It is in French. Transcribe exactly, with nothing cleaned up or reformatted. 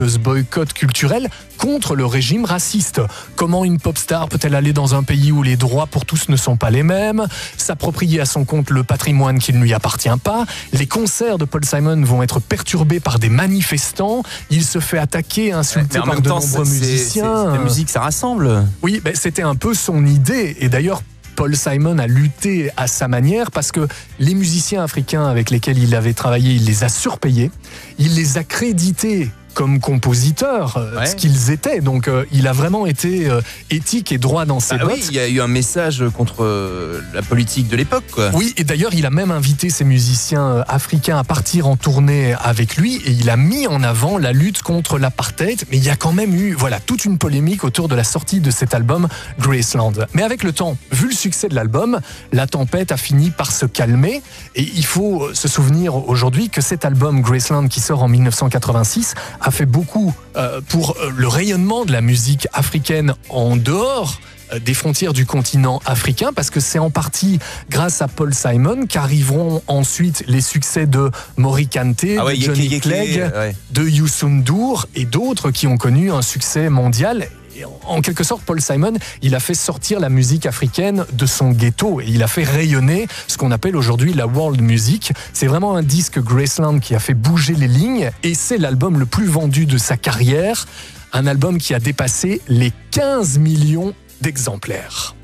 ce boycott culturel contre le régime raciste. Comment une pop star peut-elle aller dans un pays où les droits pour tous ne sont pas les mêmes, s'approprier à son compte le patrimoine qui ne lui appartient pas? Les concerts de Paul Simon vont être perturbés par des manifestants. Il se fait attaquer, insulter par de temps, nombreux c'est, musiciens. C'est, c'est, la musique, ça rassemble. Oui, ben, c'était un peu son idée. Et d'ailleurs, Paul Simon a lutté à sa manière parce que les musiciens africains avec lesquels il avait travaillé, il les a surpayés, il les a crédités comme compositeurs, ouais. ce qu'ils étaient. Donc euh, il a vraiment été euh, éthique et droit dans ses bah bottes. Oui, il y a eu un message contre euh, la politique de l'époque, quoi. Oui, et d'ailleurs il a même invité ses musiciens euh, africains à partir en tournée avec lui et il a mis en avant la lutte contre l'apartheid. Mais il y a quand même eu voilà, toute une polémique autour de la sortie de cet album Graceland. Mais avec le temps, vu le succès de l'album, la tempête a fini par se calmer et il faut se souvenir aujourd'hui que cet album Graceland qui sort en dix-neuf cent quatre-vingt-six a fait beaucoup euh, pour le rayonnement de la musique africaine en dehors des frontières du continent africain, parce que c'est en partie grâce à Paul Simon qu'arriveront ensuite les succès de Mori Kanté, ah ouais, de Johnny yé, yé, Clegg, yé, ouais. de Youssou N'Dour et d'autres qui ont connu un succès mondial. En quelque sorte, Paul Simon, il a fait sortir la musique africaine de son ghetto et il a fait rayonner ce qu'on appelle aujourd'hui la world music. C'est vraiment un disque Graceland qui a fait bouger les lignes et c'est l'album le plus vendu de sa carrière. Un album qui a dépassé les quinze millions d'exemplaires.